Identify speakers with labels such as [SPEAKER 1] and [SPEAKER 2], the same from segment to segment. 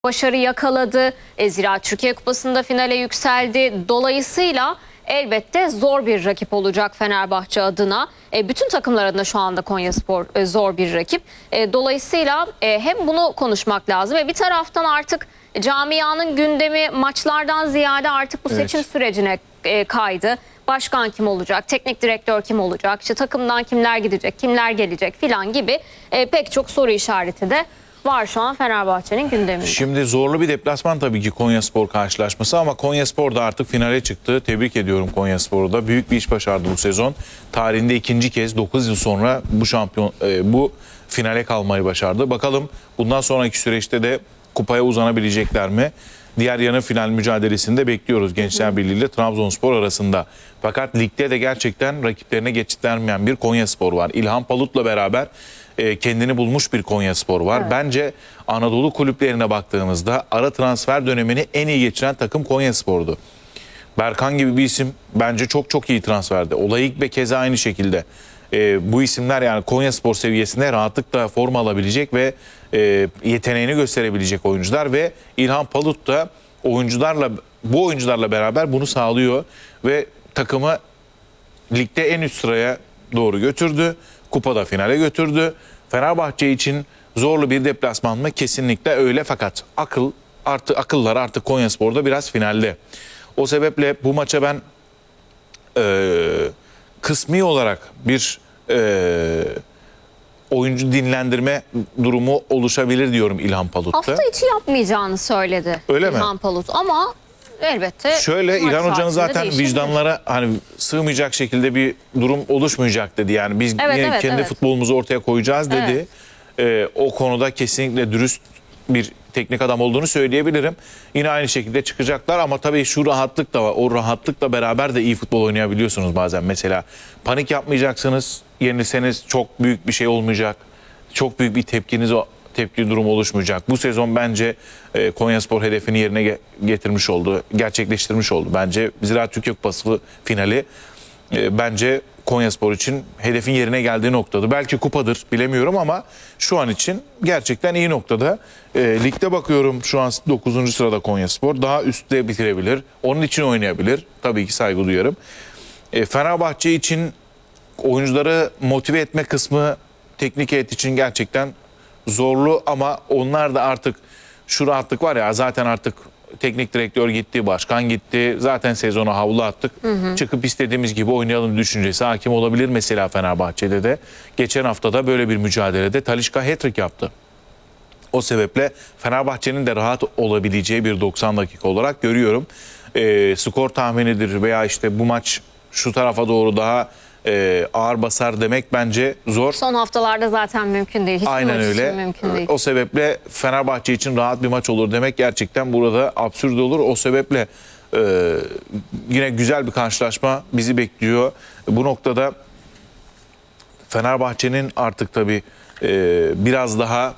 [SPEAKER 1] başarı yakaladı. Ziraat Türkiye Kupası'nda finale yükseldi. Dolayısıyla elbette zor bir rakip olacak Fenerbahçe adına. Bütün takımlar adına şu anda Konyaspor zor bir rakip. Dolayısıyla hem bunu konuşmak lazım ve bir taraftan artık camianın gündemi maçlardan ziyade artık bu seçim sürecine kaydı. Başkan kim olacak, teknik direktör kim olacak, işte takımdan kimler gidecek, kimler gelecek filan gibi pek çok soru işareti de var şu an Fenerbahçe'nin gündeminde.
[SPEAKER 2] Şimdi zorlu bir deplasman tabii ki Konyaspor karşılaşması ama Konyaspor da artık finale çıktı. Tebrik ediyorum Konyaspor'u da. Büyük bir iş başardı bu sezon. Tarihinde ikinci kez 9 yıl sonra bu finale kalmayı başardı. Bakalım bundan sonraki süreçte de kupaya uzanabilecekler mi? Diğer yarı final mücadelesinde bekliyoruz Gençler Birliği ile Trabzonspor arasında. Fakat ligde de gerçekten rakiplerine geçit vermeyen bir Konyaspor var. İlhan Palut'la beraber kendini bulmuş bir Konyaspor var. Evet. Bence Anadolu kulüplerine baktığımızda ara transfer dönemini en iyi geçiren takım Konyaspor'du. Berkan gibi bir isim bence çok iyi transferdi. Olayık ve keza aynı şekilde. Bu isimler yani Konyaspor seviyesinde rahatlıkla forma alabilecek ve yeteneğini gösterebilecek oyuncular ve İlhan Palut da bu oyuncularla beraber bunu sağlıyor ve takımı ligde en üst sıraya doğru götürdü. Kupada finale götürdü. Fenerbahçe için zorlu bir deplasman mı? Kesinlikle öyle, fakat akıllar artık Konyaspor'da biraz finalde. O sebeple bu maça ben kısmi olarak bir oyuncu dinlendirme durumu oluşabilir diyorum İlhan Palut'ta.
[SPEAKER 1] Hafta içi yapmayacağını söyledi
[SPEAKER 2] öyle
[SPEAKER 1] İlhan Palut ama elbette
[SPEAKER 2] şöyle İlhan Hoca'nın zaten vicdanlara hani sığmayacak şekilde bir durum oluşmayacak dedi. Yani biz kendi futbolumuzu ortaya koyacağız dedi. O konuda kesinlikle dürüst bir teknik adam olduğunu söyleyebilirim. Yine aynı şekilde çıkacaklar ama tabii şu rahatlık da var. O rahatlıkla beraber de iyi futbol oynayabiliyorsunuz bazen. Mesela panik yapmayacaksınız. Yenilseniz çok büyük bir şey olmayacak. Çok büyük bir tepki durumu oluşmayacak. Bu sezon bence Konyaspor hedefini yerine gerçekleştirmiş oldu. Bence Ziraat Türkiye Kupası finali bence Konyaspor için hedefin yerine geldiği noktada. Belki kupadır bilemiyorum ama şu an için gerçekten iyi noktada. Ligde bakıyorum şu an 9. sırada Konyaspor. Daha üstte bitirebilir. Onun için oynayabilir. Tabii ki saygı duyarım. Fenerbahçe için oyuncuları motive etme kısmı teknik heyet için gerçekten zorlu ama onlar da artık şu rahatlık var ya, zaten artık teknik direktör gitti, başkan gitti. Zaten sezona havlu attık. Çıkıp istediğimiz gibi oynayalım düşüncesi hakim olabilir mesela Fenerbahçe'de de. Geçen hafta da böyle bir mücadelede Talisca hat-trick yaptı. O sebeple Fenerbahçe'nin de rahat olabileceği bir 90 dakika olarak görüyorum. Skor tahminidir veya işte bu maç şu tarafa doğru daha ağır basar demek bence zor.
[SPEAKER 1] Son haftalarda zaten mümkün değil.
[SPEAKER 2] Aynen öyle.
[SPEAKER 1] Mümkün değil.
[SPEAKER 2] O sebeple Fenerbahçe için rahat bir maç olur demek gerçekten burada absürt olur. O sebeple yine güzel bir karşılaşma bizi bekliyor. Bu noktada Fenerbahçe'nin artık tabii biraz daha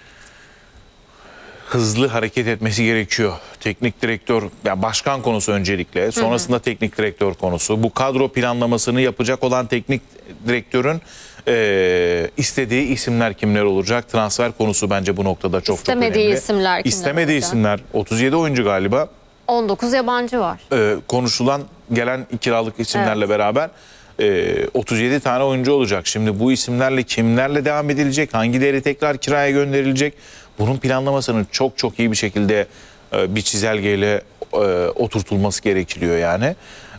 [SPEAKER 2] hızlı hareket etmesi gerekiyor. Teknik direktör, yani başkan konusu öncelikle, sonrasında teknik direktör konusu. Bu kadro planlamasını yapacak olan teknik direktörün istediği isimler kimler olacak? Transfer konusu bence bu noktada çok önemli.
[SPEAKER 1] İstemediği isimler kimler
[SPEAKER 2] İstemediği isimler. 37 oyuncu galiba.
[SPEAKER 1] 19 yabancı var.
[SPEAKER 2] Konuşulan gelen kiralık isimlerle beraber 37 tane oyuncu olacak. Şimdi bu isimlerle kimlerle devam edilecek? Hangileri tekrar kiraya gönderilecek? Bunun planlamasının çok iyi bir şekilde bir çizelgeyle oturtulması gerekiyor yani.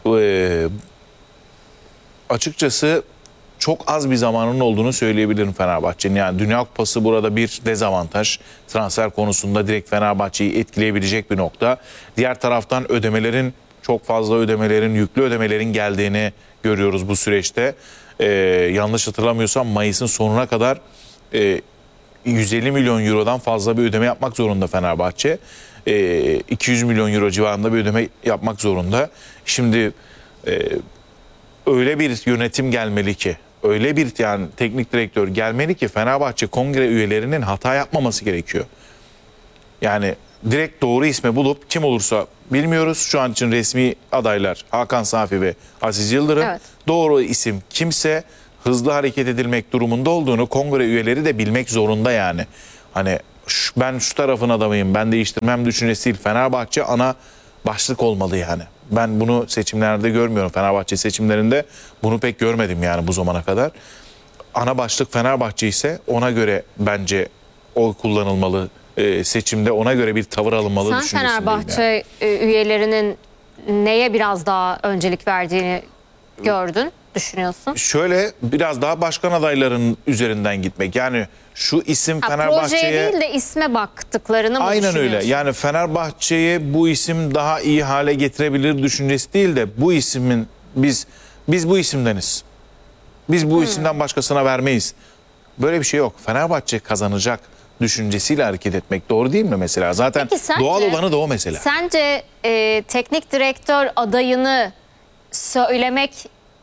[SPEAKER 2] Açıkçası çok az bir zamanın olduğunu söyleyebilirim Fenerbahçe'nin. Yani Dünya Kupası burada bir dezavantaj. Transfer konusunda direkt Fenerbahçe'yi etkileyebilecek bir nokta. Diğer taraftan çok fazla yüklü ödemelerin geldiğini görüyoruz bu süreçte. Yanlış hatırlamıyorsam Mayıs'ın sonuna kadar 150 milyon eurodan fazla bir ödeme yapmak zorunda Fenerbahçe. 200 milyon euro civarında bir ödeme yapmak zorunda. Şimdi öyle bir yönetim gelmeli ki, öyle bir yani teknik direktör gelmeli ki Fenerbahçe kongre üyelerinin hata yapmaması gerekiyor. Yani direkt doğru ismi bulup kim olursa bilmiyoruz. Şu an için resmi adaylar Hakan Safi ve Aziz Yıldırım. Evet. Doğru isim kimse hızlı hareket edilmek durumunda olduğunu kongre üyeleri de bilmek zorunda yani. Hani ben şu tarafın adamıyım, ben değiştirmem düşüncesi değil. Fenerbahçe ana başlık olmalı yani. Ben bunu seçimlerde görmüyorum. Fenerbahçe seçimlerinde bunu pek görmedim yani bu zamana kadar. Ana başlık Fenerbahçe ise ona göre bence oy kullanılmalı. Seçimde ona göre bir tavır alınmalı
[SPEAKER 1] Sen
[SPEAKER 2] düşüncesindeyim
[SPEAKER 1] Fenerbahçe üyelerinin neye biraz daha öncelik verdiğini gördün, düşünüyorsun?
[SPEAKER 2] Şöyle biraz daha başkan adaylarının üzerinden gitmek. Yani şu isim
[SPEAKER 1] Projeye
[SPEAKER 2] Fenerbahçe'ye...
[SPEAKER 1] değil de isme baktıklarını mı
[SPEAKER 2] Aynen öyle.
[SPEAKER 1] düşünüyorsun?
[SPEAKER 2] Yani Fenerbahçe'ye bu isim daha iyi hale getirebilir düşüncesi değil de bu ismin biz bu isimdeniz. Biz bu isimden başkasına vermeyiz. Böyle bir şey yok. Fenerbahçe kazanacak düşüncesiyle hareket etmek doğru değil mi mesela? Zaten
[SPEAKER 1] Peki sence,
[SPEAKER 2] doğal olanı da o mesela.
[SPEAKER 1] Sence teknik direktör adayını söylemek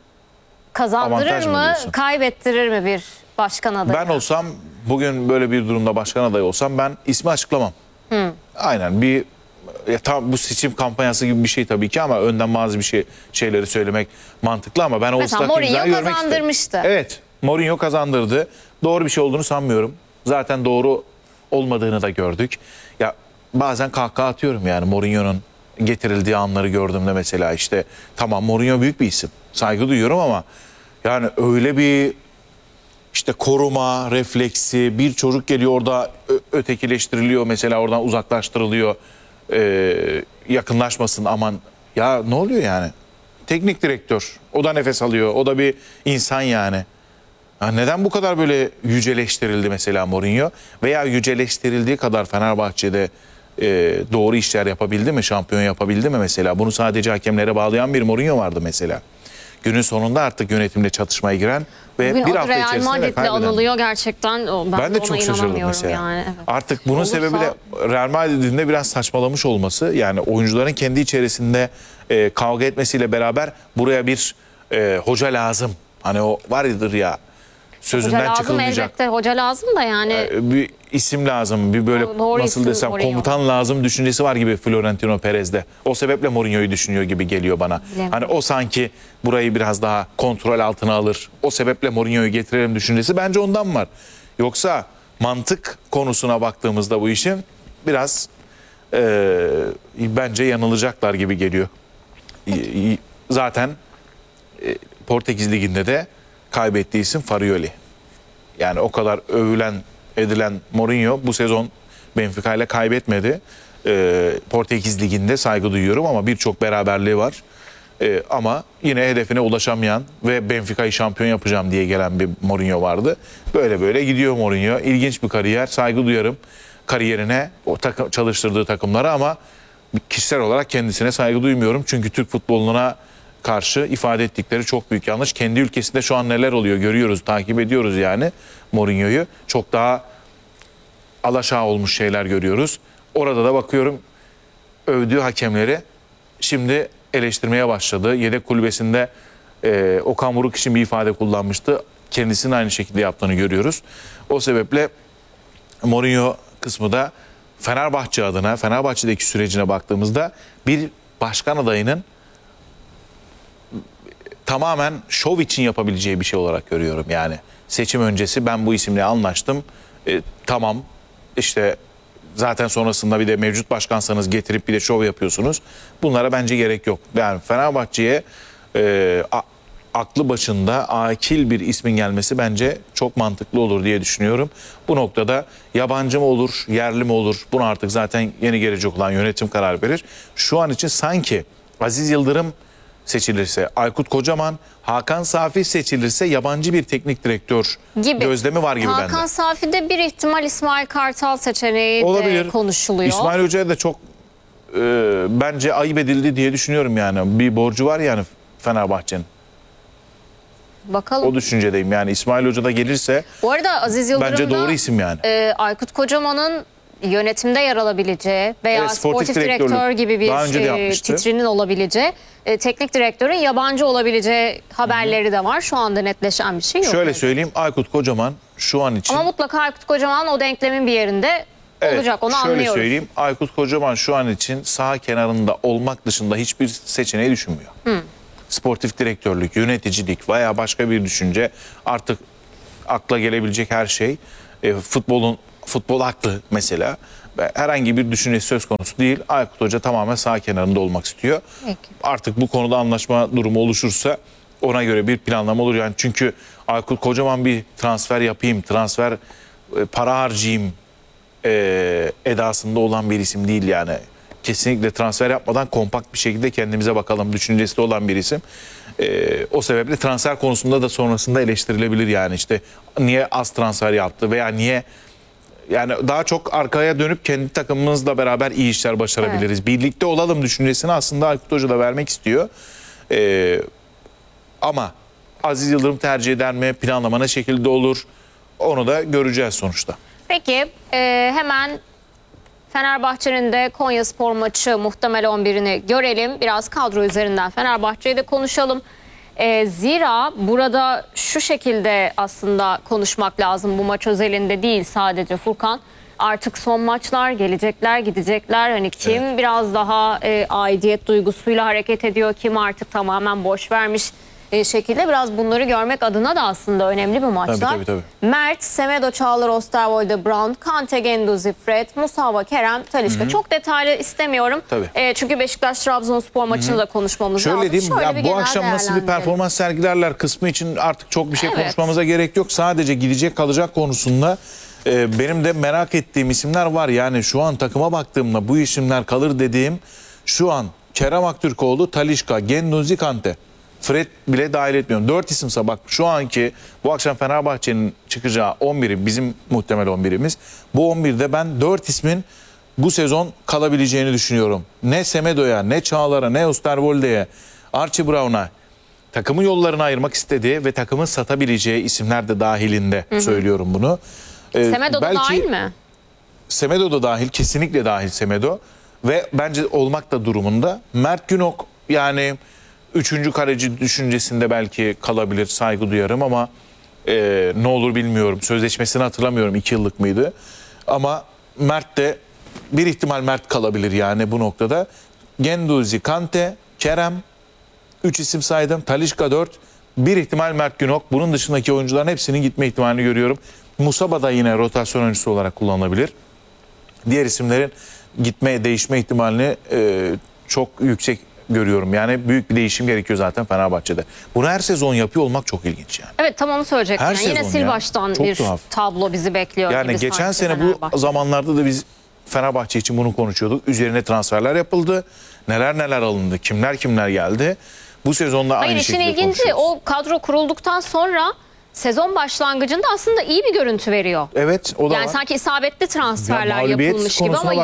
[SPEAKER 1] kazandırır
[SPEAKER 2] Avantaj mı
[SPEAKER 1] mı,
[SPEAKER 2] diyorsun?
[SPEAKER 1] kaybettirir mi bir başkan adayı?
[SPEAKER 2] Ben olsam, bugün böyle bir durumda başkan adayı olsam ben ismi açıklamam. Aynen tam bu seçim kampanyası gibi bir şey tabii ki ama önden bazı şeyleri söylemek mantıklı ama ben o
[SPEAKER 1] Mesela
[SPEAKER 2] ıslak imzayı
[SPEAKER 1] Mourinho
[SPEAKER 2] görmek
[SPEAKER 1] kazandırmıştı.
[SPEAKER 2] isterim. Evet, Mourinho kazandırdı. Doğru bir şey olduğunu sanmıyorum. Zaten doğru olmadığını da gördük. Ya bazen kahkaha atıyorum yani Mourinho'nun getirildiği anları gördüğümde mesela işte tamam Mourinho büyük bir isim. Saygı duyuyorum ama yani öyle bir işte koruma refleksi, bir çocuk geliyor orada ötekileştiriliyor mesela oradan uzaklaştırılıyor. Yakınlaşmasın aman ya ne oluyor yani? Teknik direktör o da nefes alıyor, o da bir insan yani. Ya neden bu kadar böyle yüceleştirildi mesela Mourinho veya yüceleştirildiği kadar Fenerbahçe'de doğru işler yapabildi mi, şampiyon yapabildi mi mesela? Bunu sadece hakemlere bağlayan bir Mourinho vardı mesela. Günün sonunda artık yönetimle çatışmaya giren ve
[SPEAKER 1] Bugün
[SPEAKER 2] bir hafta
[SPEAKER 1] Real
[SPEAKER 2] içerisinde
[SPEAKER 1] Madrid'le
[SPEAKER 2] kaybeden.
[SPEAKER 1] anılıyor gerçekten.
[SPEAKER 2] Ben de çok şaşırdım mesela.
[SPEAKER 1] Yani. Evet.
[SPEAKER 2] Artık bunun
[SPEAKER 1] Olursa...
[SPEAKER 2] sebebi de Real Madrid'in de biraz saçmalamış olması. Yani oyuncuların kendi içerisinde kavga etmesiyle beraber buraya bir hoca lazım. Hani o vardır ya sözünden
[SPEAKER 1] hoca lazım,
[SPEAKER 2] çıkılmayacak.
[SPEAKER 1] elbette hoca lazım da yani.
[SPEAKER 2] Bir isim lazım. Bir böyle
[SPEAKER 1] Doğru
[SPEAKER 2] nasıl
[SPEAKER 1] isim
[SPEAKER 2] desem
[SPEAKER 1] Mourinho.
[SPEAKER 2] komutan lazım düşüncesi var gibi Florentino Perez'de. O sebeple Mourinho'yu düşünüyor gibi geliyor bana.
[SPEAKER 1] Bilemiyorum.
[SPEAKER 2] Hani o sanki burayı biraz daha kontrol altına alır. O sebeple Mourinho'yu getirelim düşüncesi bence ondan var. Yoksa mantık konusuna baktığımızda bu işin biraz bence yanılacaklar gibi geliyor. Zaten Portekiz Ligi'nde de kaybettiği isim Farioli. Yani o kadar övülen edilen Mourinho bu sezon Benfica ile kaybetmedi. Portekiz Ligi'nde saygı duyuyorum ama birçok beraberliği var. Ama yine hedefine ulaşamayan ve Benfica'yı şampiyon yapacağım diye gelen bir Mourinho vardı. Böyle böyle gidiyor Mourinho. İlginç bir kariyer. Saygı duyarım kariyerine, o çalıştırdığı takımlara ama kişisel olarak kendisine saygı duymuyorum. Çünkü Türk futboluna karşı ifade ettikleri çok büyük yanlış. Kendi ülkesinde şu an neler oluyor görüyoruz, takip ediyoruz yani Mourinho'yu. Çok daha alaşağı olmuş şeyler görüyoruz. Orada da bakıyorum övdüğü hakemleri şimdi eleştirmeye başladı. Yedek kulübesinde Okan Buruk için bir ifade kullanmıştı. Kendisinin aynı şekilde yaptığını görüyoruz. O sebeple Mourinho kısmı da Fenerbahçe adına, Fenerbahçe'deki sürecine baktığımızda bir başkan adayının tamamen şov için yapabileceği bir şey olarak görüyorum. Yani seçim öncesi ben bu isimle anlaştım. Tamam işte zaten sonrasında bir de mevcut başkansanız getirip bir de şov yapıyorsunuz. Bunlara bence gerek yok. Yani Fenerbahçe'ye aklı başında akil bir ismin gelmesi bence çok mantıklı olur diye düşünüyorum. Bu noktada yabancı mı olur, yerli mi olur? Bunu artık zaten yeni gelecek olan yönetim karar verir. Şu an için sanki Aziz Yıldırım seçilirse, Aykut Kocaman, Hakan Safi seçilirse yabancı bir teknik direktör
[SPEAKER 1] gibi
[SPEAKER 2] gözlemi var gibi bende.
[SPEAKER 1] Hakan Safi'de bir ihtimal İsmail Kartal seçeneği de konuşuluyor.
[SPEAKER 2] İsmail Hoca'ya da çok bence ayıp edildi diye düşünüyorum yani. Bir borcu var yani Fenerbahçe'nin.
[SPEAKER 1] Bakalım.
[SPEAKER 2] O düşüncedeyim yani İsmail Hoca da gelirse
[SPEAKER 1] bu arada Aziz Yıldırım
[SPEAKER 2] bence doğru isim yani.
[SPEAKER 1] Aykut Kocaman'ın yönetimde yer alabileceği veya
[SPEAKER 2] Evet,
[SPEAKER 1] sportif direktör gibi bir titrinin olabileceği, teknik direktörün yabancı olabileceği haberleri de var. Şu anda netleşen bir şey yok.
[SPEAKER 2] Şöyle söyleyeyim, Aykut Kocaman şu an için...
[SPEAKER 1] Ama mutlaka Aykut Kocaman o denklemin bir yerinde olacak, onu anlıyoruz.
[SPEAKER 2] Şöyle söyleyeyim, Aykut Kocaman şu an için saha kenarında olmak dışında hiçbir seçeneği düşünmüyor. Sportif direktörlük, yöneticilik veya başka bir düşünce, artık akla gelebilecek her şey futbolun futbol aklı mesela. Herhangi bir düşüncesi söz konusu değil. Aykut Hoca tamamen sağ kenarında olmak istiyor.
[SPEAKER 1] Peki.
[SPEAKER 2] Artık bu konuda anlaşma durumu oluşursa ona göre bir planlama olur. Yani çünkü Aykut kocaman bir transfer yapayım, para harcayayım edasında olan bir isim değil yani. Kesinlikle transfer yapmadan kompakt bir şekilde kendimize bakalım düşüncesi de olan bir isim. O sebeple transfer konusunda da sonrasında eleştirilebilir yani işte niye az transfer yaptı veya niye yani daha çok arkaya dönüp kendi takımımızla beraber iyi işler başarabiliriz. Evet. Birlikte olalım düşüncesini aslında Aykut Hoca da vermek istiyor. Ama Aziz Yıldırım tercih eder mi? Planlama ne şekilde olur? Onu da göreceğiz sonuçta.
[SPEAKER 1] Peki hemen Fenerbahçe'nin de Konyaspor maçı muhtemel 11'ini görelim. Biraz kadro üzerinden Fenerbahçe'yi de konuşalım. Zira burada şu şekilde aslında konuşmak lazım, bu maç özelinde değil sadece Furkan. Artık son maçlar, gelecekler, gidecekler. Hani kim biraz daha aidiyet duygusuyla hareket ediyor, kim artık tamamen boş vermiş şekilde, biraz bunları görmek adına da aslında önemli bir maçlar.
[SPEAKER 2] Tabii.
[SPEAKER 1] Mert, Semedo, Çağlar, Osterwolde, Brown, Kante, Guendouzi, Fred, Musaba, Kerem, Talisca. Çok detaylı istemiyorum. Çünkü Beşiktaş-Trabzonspor maçını da konuşmamız lazım.
[SPEAKER 2] Şöyle diyeyim ya, bu akşam nasıl bir performans sergilerler kısmı için artık çok bir şey konuşmamıza gerek yok. Sadece gidecek kalacak konusunda benim de merak ettiğim isimler var. Yani şu an takıma baktığımda bu isimler kalır dediğim şu an Kerem Aktürkoğlu, Talisca, Guendouzi, Kante. Fred bile dahil etmiyorum. 4 isimse bak şu anki bu akşam Fenerbahçe'nin çıkacağı 11'i bizim muhtemel 11'imiz. Bu 11'de ben 4 ismin bu sezon kalabileceğini düşünüyorum. Ne Semedo'ya, ne Çağlar'a, ne Osterwolde'ye, Archie Brown'a takımın yollarını ayırmak istediği ve takımın satabileceği isimler de dahilinde söylüyorum bunu.
[SPEAKER 1] Semedo da dahil mi?
[SPEAKER 2] Semedo da dahil, kesinlikle dahil Semedo ve bence olmak da durumunda. Mert Günok yani 3. kaleci düşüncesinde belki kalabilir, saygı duyarım ama ne olur bilmiyorum. Sözleşmesini hatırlamıyorum, 2 yıllık mıydı? Ama Mert de bir ihtimal Mert kalabilir yani bu noktada. Guendouzi, Kante, Kerem 3 isim saydım. Talisca 4. Bir ihtimal Mert Günok. Bunun dışındaki oyuncuların hepsinin gitme ihtimalini görüyorum. Musaba da yine rotasyon oyuncusu olarak kullanılabilir. Diğer isimlerin değişme ihtimalini çok yüksek görüyorum. Yani büyük bir değişim gerekiyor zaten Fenerbahçe'de. Bunu her sezon yapıyor olmak çok ilginç yani. Evet,
[SPEAKER 1] tam onu söyleyecektim. Yani yine sil baştan bir tuhaf tablo bizi bekliyor
[SPEAKER 2] yani
[SPEAKER 1] gibi.
[SPEAKER 2] Geçen sene bu zamanlarda da biz Fenerbahçe için bunu konuşuyorduk. Üzerine transferler yapıldı. Neler alındı. Kimler geldi. Bu sezonda aynı şekilde konuşuyoruz.
[SPEAKER 1] Hayır, işin ilginci o kadro kurulduktan sonra sezon başlangıcında aslında iyi bir görüntü veriyor.
[SPEAKER 2] Evet, o da
[SPEAKER 1] yani
[SPEAKER 2] var.
[SPEAKER 1] Sanki isabetli transferler yapılmış gibi ama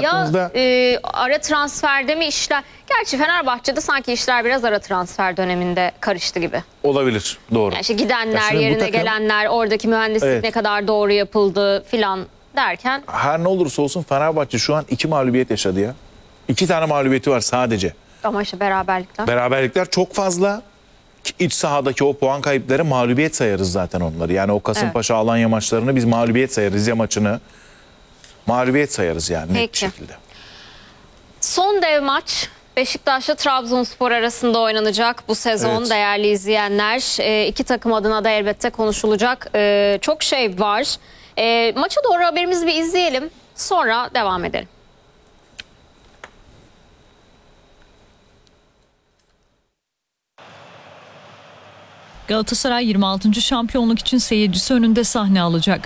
[SPEAKER 1] ara transferde mi işler? Gerçi Fenerbahçe'de sanki işler biraz ara transfer döneminde karıştı gibi.
[SPEAKER 2] Olabilir, doğru.
[SPEAKER 1] Yani işte gidenler, yerine gelenler, oradaki mühendislik ne kadar doğru yapıldı filan derken.
[SPEAKER 2] Her ne olursa olsun Fenerbahçe şu an 2 mağlubiyet yaşadı ya. 2 tane mağlubiyeti var sadece.
[SPEAKER 1] Ama işte beraberlikler.
[SPEAKER 2] Beraberlikler çok fazla. İç sahadaki o puan kayıpları mağlubiyet sayarız zaten onları. Yani o Kasımpaşa Alanya maçlarını biz mağlubiyet sayarız. Rize maçını mağlubiyet sayarız yani net bir şekilde.
[SPEAKER 1] Son dev maç Beşiktaş'la Trabzonspor arasında oynanacak bu sezon değerli izleyenler. İki takım adına da elbette konuşulacak çok şey var. Maça doğru haberimizi bir izleyelim, sonra devam edelim.
[SPEAKER 3] Galatasaray 26. şampiyonluk için seyircisi önünde sahne alacak.